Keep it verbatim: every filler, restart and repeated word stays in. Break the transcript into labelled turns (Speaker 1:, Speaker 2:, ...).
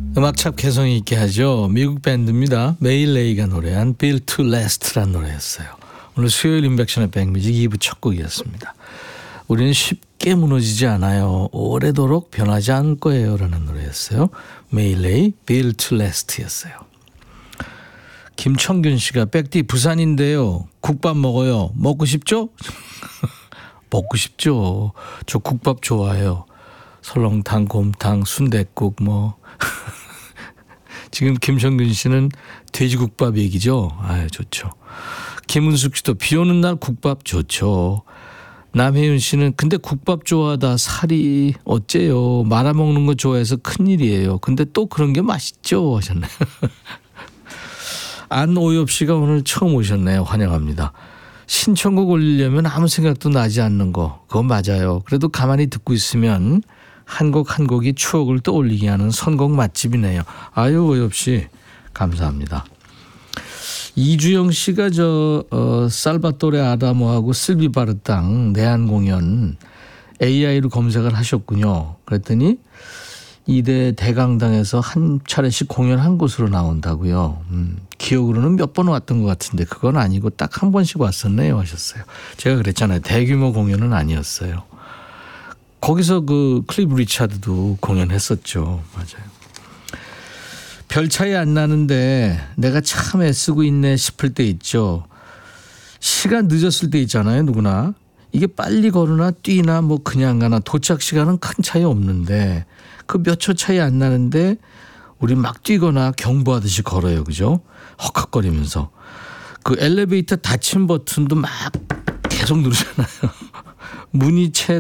Speaker 1: 음악참 개성이 있게 하죠. 미국 밴드입니다. 메일 레이가 노래한 Built to Last라는 노래였어요. 오늘 수요일 인백션의 백뮤직 이 부 첫 곡이었습니다. 우리는 쉽게 무너지지 않아요. 오래도록 변하지 않을 거예요 라는 노래였어요. 메일 레이 Built to Last였어요. 김청균 씨가 백디 부산인데요. 국밥 먹어요. 먹고 싶죠? 먹고 싶죠. 저 국밥 좋아해요. 설렁탕, 곰탕, 순댓국 뭐. 지금 김청균 씨는 돼지국밥 얘기죠. 아유 좋죠. 김은숙 씨도 비 오는 날 국밥 좋죠. 남혜윤 씨는 근데 국밥 좋아하다 살이 어째요. 말아먹는 거 좋아해서 큰일이에요. 근데 또 그런 게 맛있죠 하셨네요. 안오엽 씨가 오늘 처음 오셨네요. 환영합니다. 신청곡 올리려면 아무 생각도 나지 않는 거 그건 맞아요. 그래도 가만히 듣고 있으면 한 곡 한 곡이 추억을 떠올리게 하는 선곡 맛집이네요. 아유 오엽 씨 감사합니다. 이주영 씨가 저 어, 살바토레 아다모하고 실비 바르땅 내한 공연 에이아이로 검색을 하셨군요. 그랬더니 이대 대강당에서 한 차례씩 공연한 곳으로 나온다고요. 음, 기억으로는 몇 번 왔던 것 같은데 그건 아니고 딱 한 번씩 왔었네요 하셨어요. 제가 그랬잖아요. 대규모 공연은 아니었어요. 거기서 그 클리브 리차드도 공연했었죠. 맞아요. 별 차이 안 나는데 내가 참 애쓰고 있네 싶을 때 있죠. 시간 늦었을 때 있잖아요. 누구나. 이게 빨리 걸으나 뛰나 뭐 그냥 가나 도착 시간은 큰 차이 없는데 그 몇 초 차이 안 나는데 우리 막 뛰거나 경보하듯이 걸어요. 그죠? 헉헉거리면서. 그 엘리베이터 닫힌 버튼도 막 계속 누르잖아요. 문이 채